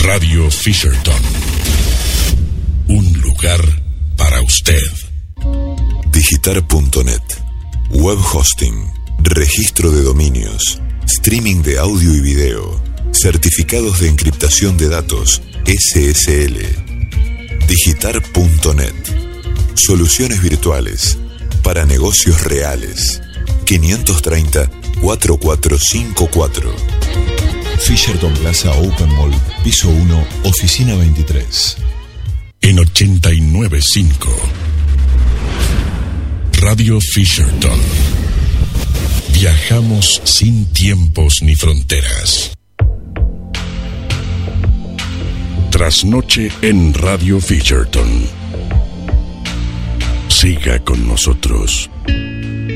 Radio Fisherton. Un lugar para usted. Digitar.net. Web hosting, registro de dominios, streaming de audio y video, certificados de encriptación de datos, SSL. Digitar.net. Soluciones virtuales para negocios reales. 530-4454. Fisherton Plaza Open Mall, piso 1, oficina 23. En 89.5. Radio Fisherton. Viajamos sin tiempos ni fronteras. Trasnoche en Radio Fisherton. Siga con nosotros.